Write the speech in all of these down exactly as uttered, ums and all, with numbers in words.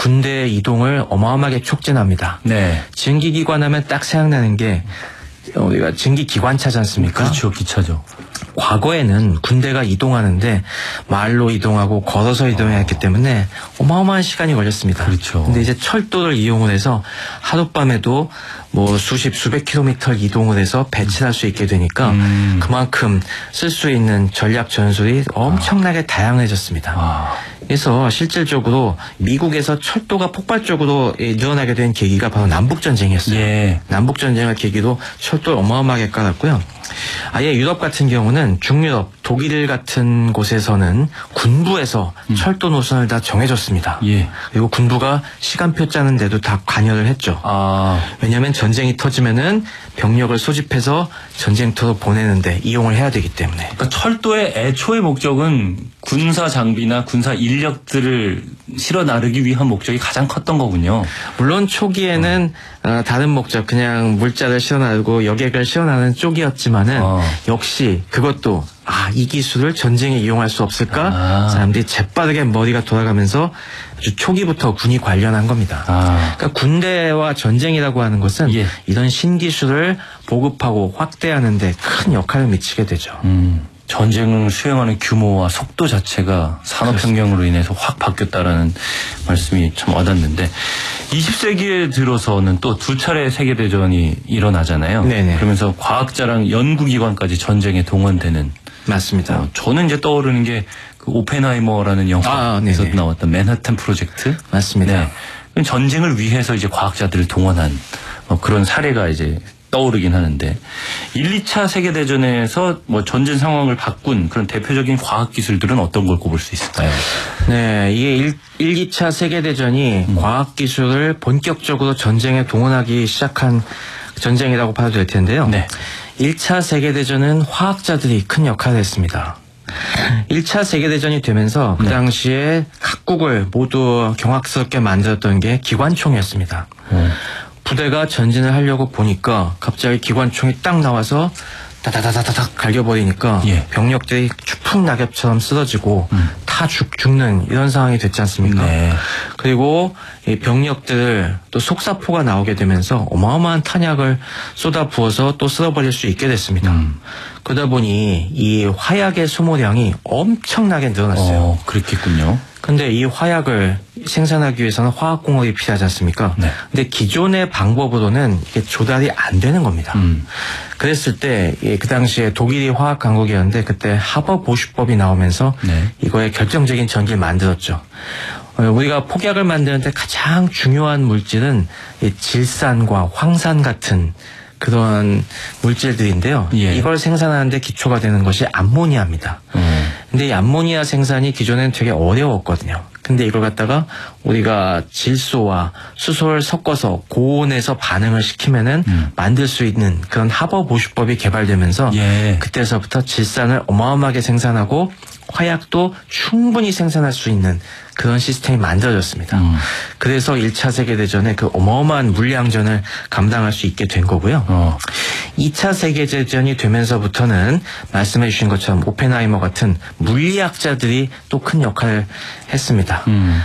군대 이동을 어마어마하게 촉진합니다. 네. 증기기관 하면 딱 생각나는 게 우리가 증기기관차지 않습니까? 그렇죠. 기차죠. 과거에는 군대가 이동하는데 말로 이동하고 걸어서 이동해야 했기 때문에 어마어마한 시간이 걸렸습니다. 그렇죠. 근데 이제 철도를 이용을 해서 하룻밤에도 뭐 수십 수백 킬로미터 이동을 해서 배치할 수 있게 되니까 음. 그만큼 쓸 수 있는 전략 전술이 엄청나게 아. 다양해졌습니다. 아. 그래서 실질적으로 미국에서 철도가 폭발적으로 늘어나게 된 계기가 바로 남북전쟁이었어요. 예. 남북전쟁을 계기로 철도를 어마어마하게 깔았고요. 아예 유럽 같은 경우는 중유럽, 독일 같은 곳에서는 군부에서 음. 철도 노선을 다 정해줬습니다. 예. 그리고 군부가 시간표 짜는 데도 다 관여를 했죠. 아. 왜냐하면 전쟁이 터지면은 병력을 소집해서 전쟁터로 보내는데 이용을 해야 되기 때문에. 그러니까 철도의 애초의 목적은 군사 장비나 군사 인력들을 실어 나르기 위한 목적이 가장 컸던 거군요. 물론 초기에는 어. 어, 다른 목적, 그냥 물자를 실어 나르고 여객을 실어 나르는 쪽이었지만은 어. 역시 그것도 아, 이 기술을 전쟁에 이용할 수 없을까? 아. 사람들이 재빠르게 머리가 돌아가면서 아주 초기부터 군이 관련한 겁니다. 아. 그러니까 군대와 전쟁이라고 하는 것은 예. 이런 신기술을 보급하고 확대하는 데 큰 역할을 미치게 되죠. 음. 전쟁을 수행하는 규모와 속도 자체가 산업혁명으로 인해서 확 바뀌었다라는 말씀이 참 와닿는데 이십 세기에 들어서는 또 두 차례 세계대전이 일어나잖아요. 네네. 그러면서 과학자랑 연구기관까지 전쟁에 동원되는. 맞습니다. 어, 저는 이제 떠오르는 게 그 오펜하이머라는 영화에서 아, 나왔던 맨하탄 프로젝트. 맞습니다. 네. 전쟁을 위해서 이제 과학자들을 동원한 어, 그런 사례가 이제 떠오르긴 하는데 일, 이 차 세계대전에서 뭐 전쟁 상황을 바꾼 그런 대표적인 과학기술들은 어떤 걸 꼽을 수 있을까요? 네, 이게 일, 일, 이 차 세계대전이 음. 과학기술을 본격적으로 전쟁에 동원하기 시작한 전쟁이라고 봐도 될 텐데요. 네. 일 차 세계대전은 화학자들이 큰 역할을 했습니다. 일 차 세계대전이 되면서 그 당시에 각국을 모두 경악스럽게 만들었던 게 기관총이었습니다. 음. 부대가 전진을 하려고 보니까 갑자기 기관총이 딱 나와서 다다다다닥 갈겨버리니까 예. 병력들이 추풍 낙엽처럼 쓰러지고 음. 다 죽, 죽는 이런 상황이 됐지 않습니까? 네. 그리고 이 병력들을 또 속사포가 나오게 되면서 어마어마한 탄약을 쏟아부어서 또 쓸어버릴 수 있게 됐습니다. 음. 그러다 보니 이 화약의 소모량이 엄청나게 늘어났어요. 어, 그렇겠군요. 근데 이 화약을 생산하기 위해서는 화학공업이 필요하지 않습니까? 네. 근데 기존의 방법으로는 이게 조달이 안 되는 겁니다. 음. 그랬을 때 그 당시에 독일이 화학 강국이었는데 그때 하버 보슈법이 나오면서 네. 이거에 결정적인 전기를 만들었죠. 우리가 폭약을 만드는데 가장 중요한 물질은 질산과 황산 같은 그런 물질들인데요. 예. 이걸 생산하는데 기초가 되는 것이 암모니아입니다. 음. 근데 이 암모니아 생산이 기존에는 되게 어려웠거든요. 근데 이걸 갖다가 우리가 질소와 수소를 섞어서 고온에서 반응을 시키면은 음. 만들 수 있는 그런 하버 보슈법이 개발되면서 예. 그때서부터 질산을 어마어마하게 생산하고 화약도 충분히 생산할 수 있는 그런 시스템이 만들어졌습니다. 음. 그래서 일 차 세계대전에 그 어마어마한 물량전을 감당할 수 있게 된 거고요. 어. 이 차 세계대전이 되면서부터는 말씀해 주신 것처럼 오펜하이머 같은 물리학자들이 또 큰 역할을 했습니다. 음.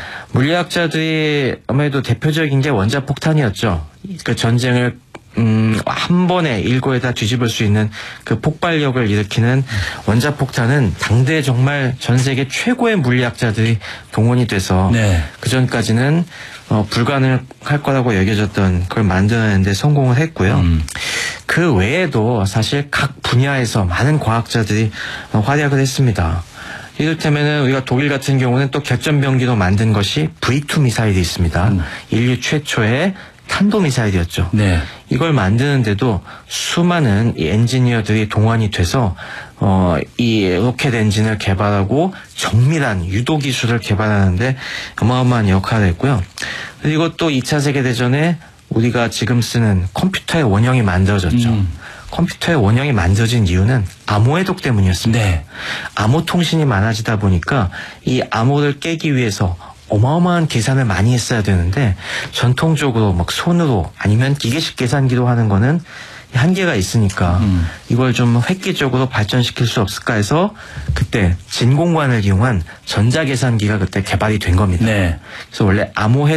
물리학자들이 아무래도 대표적인 게 원자폭탄이었죠. 그 전쟁을 음, 한 번에 일거에다 뒤집을 수 있는 그 폭발력을 일으키는 원자폭탄은 당대 정말 전 세계 최고의 물리학자들이 동원이 돼서 네. 그 전까지는 어, 불가능할 거라고 여겨졌던 그걸 만드는데 성공을 했고요. 음. 그 외에도 사실 각 분야에서 많은 과학자들이 어, 활약을 했습니다. 이를테면은 우리가 독일 같은 경우는 또 격전병기로 만든 것이 브이 투 미사일이 있습니다. 음. 인류 최초의 탄도미사일이었죠. 네. 이걸 만드는데도 수많은 이 엔지니어들이 동원이 돼서 어, 이 로켓 엔진을 개발하고 정밀한 유도 기술을 개발하는데 어마어마한 역할을 했고요. 그리고 또 이 차 세계대전에 우리가 지금 쓰는 컴퓨터의 원형이 만들어졌죠. 음. 컴퓨터의 원형이 만들어진 이유는 암호 해독 때문이었습니다. 네. 암호 통신이 많아지다 보니까 이 암호를 깨기 위해서 어마어마한 계산을 많이 했어야 되는데 전통적으로 막 손으로 아니면 기계식 계산기로 하는 거는 한계가 있으니까 음. 이걸 좀 획기적으로 발전시킬 수 없을까 해서 그때 진공관을 이용한 전자계산기가 그때 개발이 된 겁니다. 네. 그래서 원래 암호